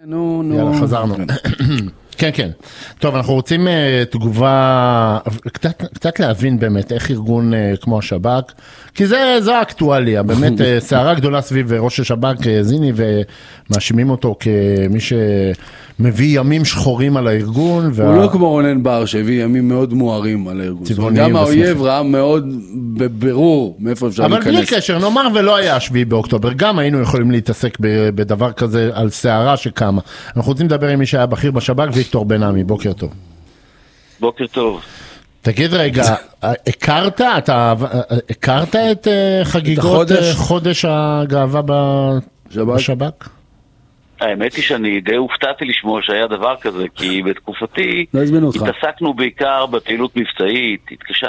יאללה, חזרנו. כן, כן. טוב, אנחנו רוצים תגובה, קצת להבין באמת איך ארגון כמו השב"כ, כי זו האקטואליה, באמת סערה גדולה סביב ראש השב"כ זיני, ומאשימים אותו כמי שמביא ימים שחורים על הארגון. הוא לא כמו רונן בר, שהביא ימים מאוד מוארים על הארגון. גם האויב ראה מאוד בבירור מאיפה אפשר להיכנס. אבל בלי קשר, נאמר ולא היה 7 באוקטובר, גם היינו יכולים להתעסק בדבר כזה על סערה שקמה. אנחנו רוצים לדבר עם מי שהיה בכיר בשב"כ, ויקטור בן עמי, בוקר טוב. בוקר טוב. תגיד רגע, הכרת את חגיגות חודש הגאווה בשב"כ? האמת היא שאני די הופתעתי לשמוע שהיה דבר כזה, כי בתקופתי התעסקנו בעיקר בפעילות מבצעית,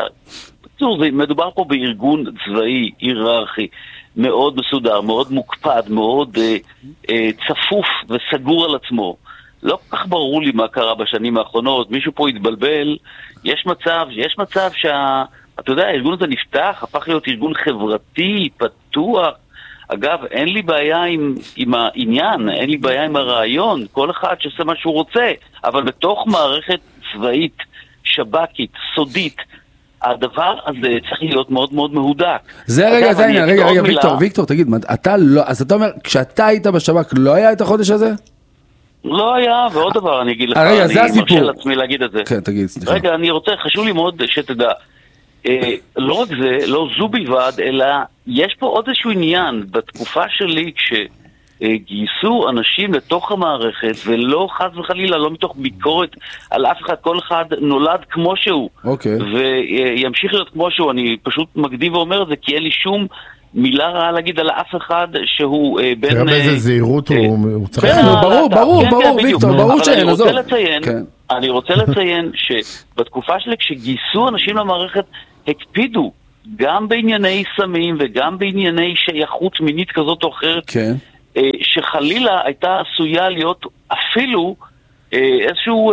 מדובר פה בארגון צבאי, היררכי, מאוד מסודר, מאוד מוקפד, מאוד צפוף וסגור על עצמו. לא כל כך ברור לי מה קרה בשנים האחרונות, מישהו פה התבלבל, יש מצב אתה יודע, הארגון הזה נפתח, הפך להיות ארגון חברתי, פתוח. אגב, אין לי בעיה עם העניין, אין לי בעיה עם הרעיון, כל אחד שעושה מה שהוא רוצה, אבל בתוך מערכת צבאית, שב"כית, סודית, הדבר הזה צריך להיות מאוד מאוד מהודק. זה רגע, ויקטור, תגיד, אז אתה אומר, כשאתה היית בשב"כ לא היה את החודש הזה? לא היה, ועוד דבר אני אגיד לך, רגע, זה הסיפור. מרשה לעצמי להגיד את זה. כן, תגיד, סליחה. רגע, חשוב לי מאוד שתדע, לא רק זה, לא זו בלבד, אלא יש פה עוד איזשהו עניין, בתקופה שלי כשגייסו אנשים לתוך המערכת, ולא חס וחלילה, לא מתוך ביקורת על אף אחד, כל אחד נולד כמו שהוא, וימשיך להיות כמו שהוא, אני פשוט מקדים ואומר את זה, כי אין לי שום מילה רעה להגיד על אף אחד שהוא בין... תראה באיזה זהירות הוא צריך... ברור, ויקטור, ברור שאין, עזוב. אני רוצה לציין שבתקופה שלי כשגייסו אנשים למערכת הקפידו גם בענייני סמים וגם בענייני שייכות מינית כזאת או אחרת, שחלילה הייתה עשויה להיות אפילו איזשהו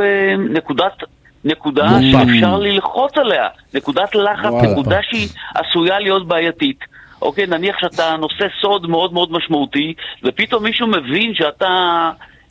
נקודה שאפשר ללחוץ עליה, נקודת לחץ, נקודה שהיא עשויה להיות בעייתית. אוקיי, נניח שאתה נושא סוד מאוד מאוד משמעותי, ופתאום מישהו מבין שאתה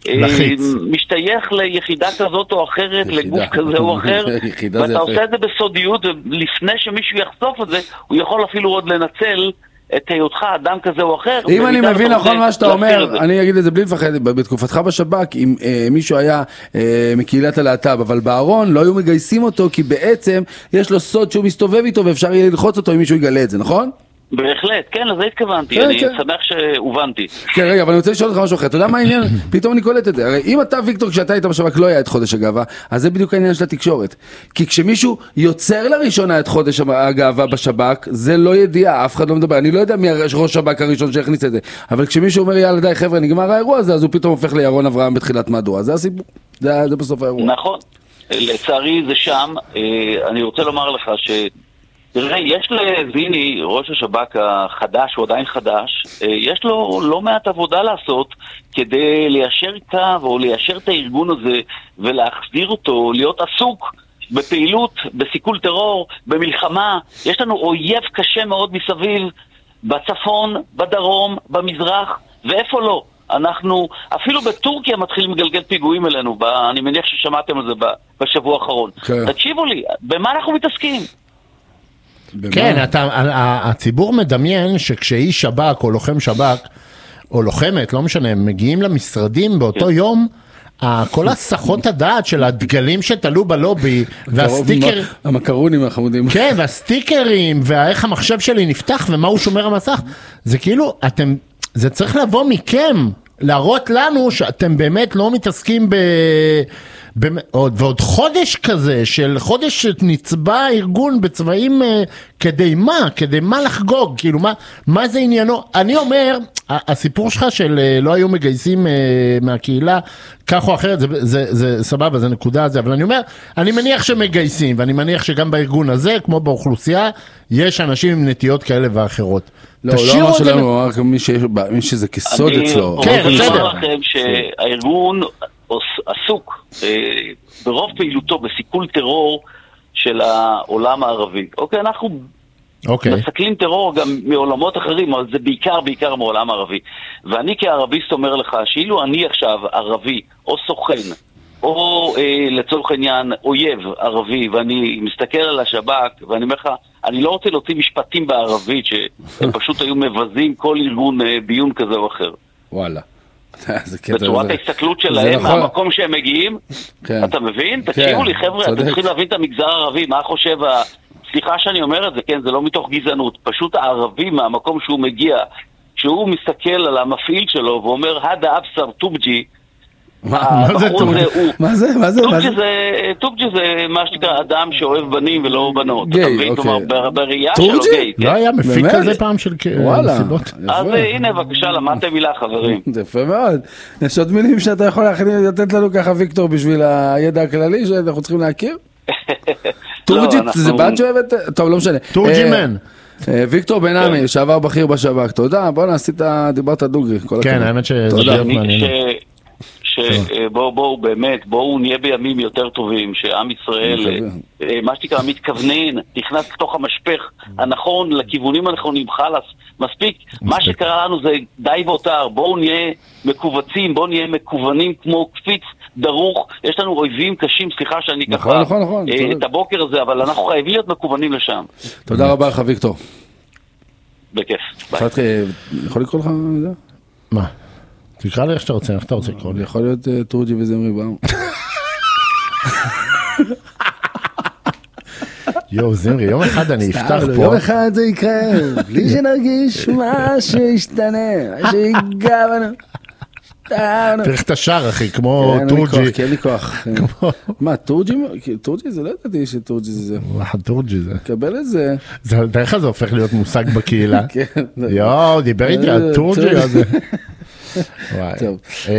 משתייך ליחידה כזאת או אחרת, לגוף כזה או אחר, ואתה עושה את זה בסודיות, ולפני שמישהו יחשוף את זה, הוא יכול אפילו עוד לנצל את היותך אדם כזה או אחר. אם אני מבין נכון מה שאתה אומר, אני אגיד את זה בלי לפחד, בתקופתך בשב"כ, אם מישהו היה מקהילת הלהט"ב, אבל בארון לא היו מגייסים אותו, כי בעצם יש לו סוד שהוא מסתובב איתו, ואפשר יהיה ללחוץ אותו אם מישהו יגלה את זה, נכון? בהחלט, כן, לזה התכוונתי, אני שמח שהובנתי. כן, רגע, אבל אני רוצה לשאול אותך משהו אחר, אתה יודע מה העניין? פתאום אני קולט את זה, הרי אם אתה ויקטור כשאתה היית בשב"כ לא היה את חודש הגאווה, אז זה בדיוק העניין של התקשורת, כי כשמישהו יוצר לראשונה את חודש הגאווה בשב"כ, זה לא ידיעה, אף אחד לא מדבר, אני לא יודע מי ראש שב"כ הראשון שהכניס את זה, אבל כשמישהו אומר יאללה די חבר'ה נגמר האירוע הזה, אז הוא פתאום הופך לירון אברהם בתחילת מהדורה, זה הסיפור, זה בסוף האירוע. נכון, לצערי זה שם, אני רוצה לומר לך תראה, יש לזיני, ראש השב"כ החדש, הוא עדיין חדש, יש לו לא מעט עבודה לעשות כדי ליישר קו או ליישר את הארגון הזה ולהחזיר אותו, להיות עסוק בפעילות, בסיכול טרור, במלחמה. יש לנו אויב קשה מאוד מסביב, בצפון, בדרום, במזרח, ואיפה לא. אנחנו, אפילו בטורקיה מתחילים לגלגל פיגועים אלינו, אני מניח ששמעתם על זה בשבוע האחרון. תקשיבו לי, במה אנחנו מתעסקים? כן, הציבור מדמיין שכשאיש שב"כ או לוחם שב"כ או לוחמת, לא משנה, הם מגיעים למשרדים באותו יום, כל הסחות הדעת של הדגלים שתלו בלובי והסטיקר, המקרונים החמודים, כן, והסטיקרים ואיך המחשב שלי נפתח ומה הוא שומר המסך, זה כאילו זה צריך לבוא מכם, להראות לנו שאתם באמת לא מתעסקים ועוד חודש כזה, של חודש שנצבע ארגון בצבעים, כדי מה לחגוג, כאילו מה זה עניינו? אני אומר, הסיפור שלך של לא היו מגייסים מהקהילה, כך או אחרת, זה סבבה, זה נקודה הזה, אבל אני אומר, אני מניח שמגייסים, ואני מניח שגם בארגון הזה, כמו באוכלוסייה, יש אנשים עם נטיות כאלה ואחרות. לא אמר שלנו, רק מי שזה כסוד אצלו. כן, אני אומר לכם שהארגון עסוק ברוב פעילותו בסיכול טרור של העולם הערבי. אוקיי, אנחנו מסכלים טרור גם מעולמות אחרים, אבל זה בעיקר מעולם ערבי. ואני כערביסט אומר לך, שאילו אני עכשיו ערבי, או סוכן, או לצורך העניין אויב ערבי, ואני מסתכל על השב"כ, ואני אומר לך, אני לא רוצה להוציא משפטים בערבית, שהם פשוט היו מבזים כל ארגון ביון כזה או אחר. וואלה. בצורת ההסתכלות שלהם, מהמקום שהם מגיעים, אתה מבין? תקשיבו לי חבר'ה, אתם צריכים להבין את המגזר הערבי, מה חושב, סליחה שאני אומר את זה, כן, זה לא מתוך גזענות, פשוט הערבי מהמקום שהוא מגיע, שהוא מסתכל על המפעיל שלו ואומר, הדה אבסר טובג'י, מה זה טובג'י? טובג'י זה מה שנקרא אדם שאוהב בנים ולא בנות. גיי, אוקיי. בראייה שלו גיי. לא היה מפיק כזה פעם של סיבות. אז הנה בבקשה, למדתם מילה חברים. יפה מאוד. יש עוד מילים שאתה יכול לתת לנו ככה ויקטור בשביל הידע הכללי שאנחנו צריכים להכיר? טובג'י זה בת שאוהבת? טוב, לא משנה. טורג'י מן. ויקטור בן עמי, שעבר בכיר בשב"כ. תודה, בוא נעשית, דיברת דוגרי. כן, האמת שזה להיות מעניין. שבואו באמת, בואו נהיה בימים יותר טובים, שעם ישראל, מה שנקרא, מתכוונן, נכנס לתוך המשפך הנכון, לכיוונים הנכונים, חלס, מספיק, מה שקרה לנו זה די ואותר, בואו נהיה מקובצים, בואו נהיה מקוונים כמו קפיץ דרוך, יש לנו אויבים קשים, סליחה שאני ככה, את הבוקר הזה, אבל אנחנו חייבים להיות מקוונים לשם. תודה רבה לך ויקטור. בכיף, ביי. יכול לקרוא לך? מה? תקרא לי איך שאתה רוצה, איך אתה רוצה לקרוא לי? יכול להיות טורג'י וזמרי באום. יואו, זמרי, יום אחד אני אפתח פה. יום אחד זה יקרה, בלי שנרגיש מה שישתנה, מה שיגע בנו. תראה את השאר, אחי, כמו טורג'י. כן, לי כוח. מה, טורג'י? טורג'י זה לא ידעתי שטורג'י זה. טורג'י זה. קבל את זה. דרך זה הופך להיות מושג בקהילה. יואו, דיבר איתי על טורג'י הזה. טוב.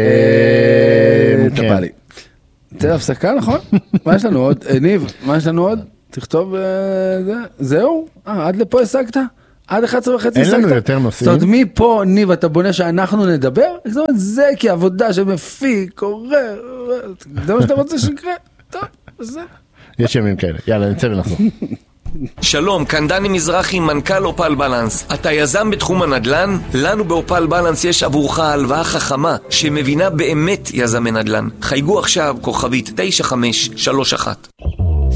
טפלי. תראה הפסקה, נכון? מה יש לנו עוד? ניב, מה יש לנו עוד? תכתוב זה. זהו? עד לפה השגת? עד 11:30 השגת? אין לנו יותר נושאים. זאת אומרת, מפה, ניב, אתה בונה שאנחנו נדבר? זאת אומרת, זה כעבודה שמפיק, קורא, זה מה שאתה רוצה שיקרה? טוב, זה. יש ימים כאלה. יאללה, נצא ונחזור. שלום, כאן דני מזרחי, מנכ"ל אופל בלנס. אתה יזם בתחום הנדל"ן? לנו באופל בלנס יש עבורך הלוואה חכמה שמבינה באמת יזמי נדל"ן. חייגו עכשיו כוכבית 9531.